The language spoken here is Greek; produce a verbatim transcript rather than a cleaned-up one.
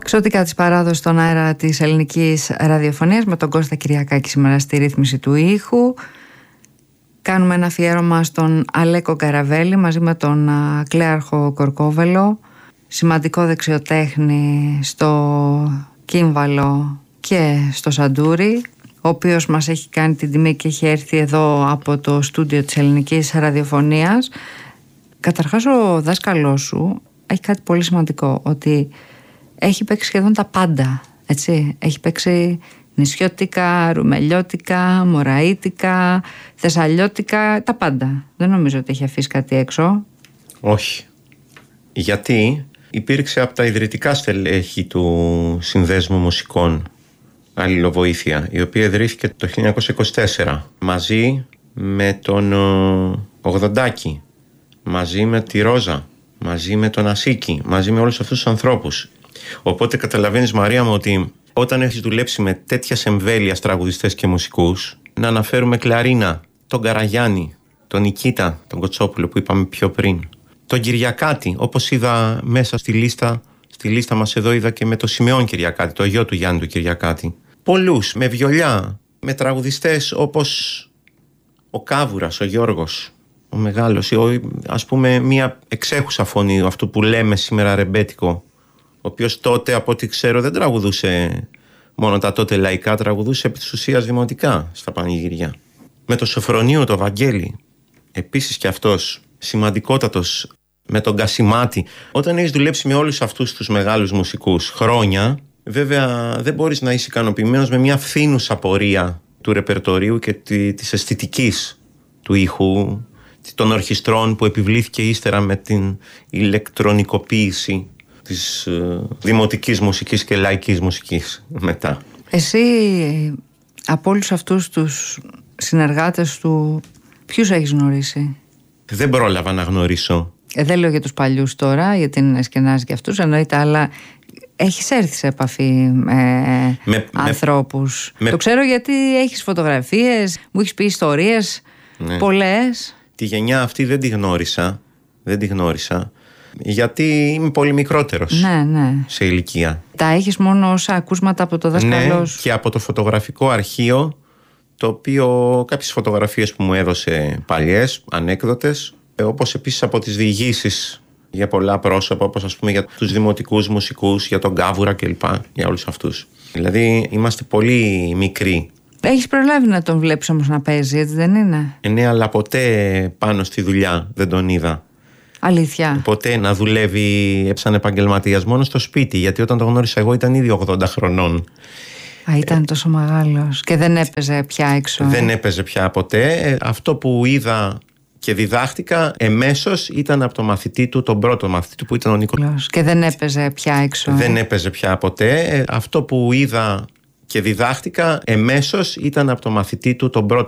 Ξωτικά της παράδοσης στον αέρα της ελληνικής ραδιοφωνίας με τον Κώστα Κυριακάκη σήμερα στη ρύθμιση του ήχου. Κάνουμε ένα αφιέρωμα στον Αλέκο Καραβέλη μαζί με τον Κλέαρχο Κορκόβελο, σημαντικό δεξιοτέχνη στο κύμβαλο και στο σαντούρι, ο οποίος μας έχει κάνει την τιμή και έχει έρθει εδώ από το στούντιο της ελληνικής ραδιοφωνίας. Καταρχάς, ο δάσκαλός σου έχει κάτι πολύ σημαντικό, ότι έχει παίξει σχεδόν τα πάντα, έτσι. Έχει παίξει νησιώτικα, ρουμελιώτικα, μωραΐτικα, θεσσαλιώτικα, τα πάντα. Δεν νομίζω ότι έχει αφήσει κάτι έξω. Όχι. Γιατί υπήρξε από τα ιδρυτικά στελέχη του Συνδέσμου Μουσικών Αλληλοβοήθεια, η οποία ιδρύθηκε το χίλια εννιακόσια είκοσι τέσσερα μαζί με τον Ογδοντάκη, μαζί με τη Ρόζα, μαζί με τον Ασίκη, μαζί με όλους αυτούς τους ανθρώπους. Οπότε καταλαβαίνεις, Μαρία μου, ότι όταν έχεις δουλέψει με τέτοιας εμβέλειας τραγουδιστές και μουσικούς, να αναφέρουμε Κλαρίνα, τον Καραγιάννη, τον Νικήτα, τον Κοτσόπουλο που είπαμε πιο πριν, τον Κυριακάτη, όπως είδα μέσα στη λίστα, στη λίστα μας εδώ είδα και με το Σιμεών Κυριακάτη, το γιο του Γιάννη του Κυριακάτη. Πολλούς, με βιολιά, με τραγουδιστές όπως ο Κάβουρας, ο Γιώργος, ο μεγάλος, ο, ας πούμε μια εξέχουσα φωνή, αυτού που λέμε σήμερα ρεμπέτικο, ο οποίος τότε, από ό,τι ξέρω, δεν τραγουδούσε μόνο τα τότε λαϊκά, τραγουδούσε επί της ουσίας δημοτικά στα πανηγύρια. Με το Σοφρονίου, το Βαγγέλη, επίσης και αυτός σημαντικότατος, με τον Κασιμάτη. Όταν έχεις δουλέψει με όλους αυτούς τους μεγάλους μουσικούς χρόνια, βέβαια δεν μπορείς να είσαι ικανοποιημένος με μια φθήνουσα πορεία του ρεπερτορίου και της αισθητικής του ήχου, των ορχιστρών που επιβλήθηκε ύστερα με την ηλεκτρονικοποίηση της ε, δημοτικής μουσικής και λαϊκής μουσικής μετά. Εσύ από όλους αυτούς τους συνεργάτες του ποιους έχεις γνωρίσει? Δεν πρόλαβα να γνωρίσω. Ε, δεν λέω για τους παλιούς τώρα, γιατί είναι σκενάζει και αυτούς, εννοείται, αλλά έχεις έρθει σε επαφή με, με ανθρώπους. Με... Το ξέρω γιατί έχεις φωτογραφίες, μου έχεις πει ιστορίες, ναι, πολλές. Τη γενιά αυτή δεν τη γνώρισα, δεν τη γνώρισα, γιατί είμαι πολύ μικρότερος, ναι, ναι, σε ηλικία. Τα έχεις μόνο ως ακούσματα από το δάσκαλό σου? Ναι, και από το φωτογραφικό αρχείο, το οποίο κάποιες φωτογραφίες που μου έδωσε παλιές, ανέκδοτες, όπως επίσης από τις διηγήσεις για πολλά πρόσωπα, όπως ας πούμε για τους δημοτικούς μουσικούς, για τον Κάβουρα κλπ. Για όλους αυτούς. Δηλαδή είμαστε πολύ μικροί. Έχεις προλάβει να τον βλέπεις όμως να παίζει, έτσι δεν είναι? Ε, ναι, αλλά ποτέ πάνω στη δουλειά δεν τον είδα. Αλήθεια? Ποτέ να δουλεύει σαν επαγγελματίας, μόνο στο σπίτι, γιατί όταν τον γνώρισα εγώ ήταν ήδη ογδόντα χρονών. Α, ήταν τόσο μεγάλος και δεν έπαιζε πια έξω? Δεν έπαιζε πια ποτέ. Αυτό που είδα και διδάχτηκα εμέσως ήταν από το μαθητή του, τον πρώτο μαθητή του που ήταν ο Νίκος. Και δεν έπαιζε πια έξω? Δεν έπαιζε πια ποτέ. Αυτό που είδα και διδάχτηκα εμέσως ήταν από το μαθητή του, τον πρώτο